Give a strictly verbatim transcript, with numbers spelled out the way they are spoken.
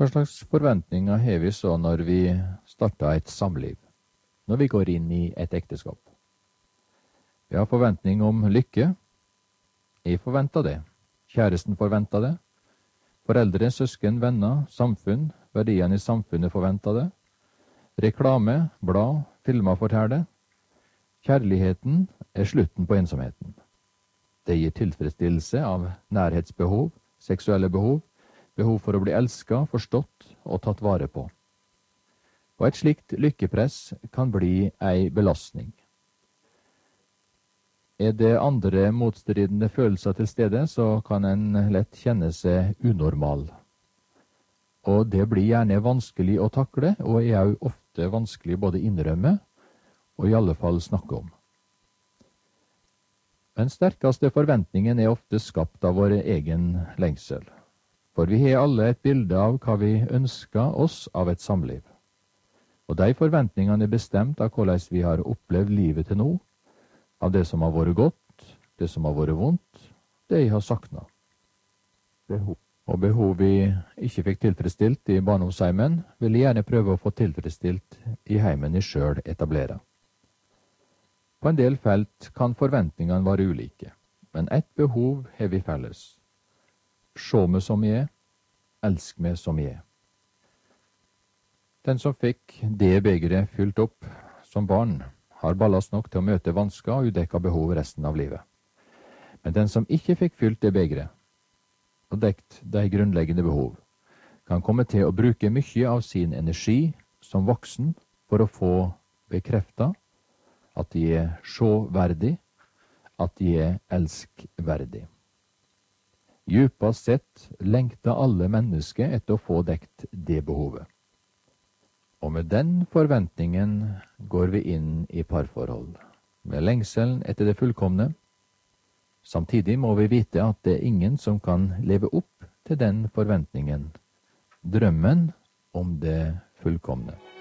Hva slags forventninger har vi så når vi starter et samliv, når vi går inn i et ekteskap? Vi har forventning om lykke. Jeg forventer det. Kjæresten forventer det. Foreldre, søsken, venner, samfunn, verdiene i samfunnet forventer det. Reklame, blad, filmer forteller det. Kjærligheten er slutten på ensomheten. Det gir tilfredsstillelse av nærhetsbehov, seksuelle behov, behov for å bli elsket, forstått og tatt vare på. Og et slikt lykkepress kan bli ei belastning. Er det andre motstridende følelser til stede, så kan en lett kjenne seg unormal. Og det blir gjerne vanskelig å takle, og er jo ofte vanskelig både innrømme og i alle fall snakke om. Den sterkeste forventningen er ofte skapt av vår egen lengsel. For vi har alle et bilde av hva vi ønsker oss av et samliv. Og de forventningene er bestemt av hvordan vi har opplevd livet til nå, av det som har vært godt, det som har vært vondt, det jeg har saknet. Behov. Og behov vi ikke fikk tilfredsstilt i barndomsheimen, vil jeg gjerne prøve å få tilfredsstilt i heimen jeg selv etablerer. På en del felt kan forventningene være ulike, men ett behov har vi felles. Se meg som jeg er, elsk meg som jeg er. Den som fikk det begeret fylt opp som barn, har ballast nok til å møte vansker og udekka behov resten av livet. Men den som ikke fikk fylt det begeret, og dekt de grunnleggende behov, kan komme til å bruke mye av sin energi som voksen for å få bekreftet at de er sjåverdig, at de er elskverdig. Djupast sett lengter alle mennesker etter å få dekt det behovet. Og med den forventningen går vi inn i parforhold, med lengselen etter det fullkomne. Samtidig må vi vite at det er ingen som kan leve opp til den forventningen, drømmen om det fullkomne.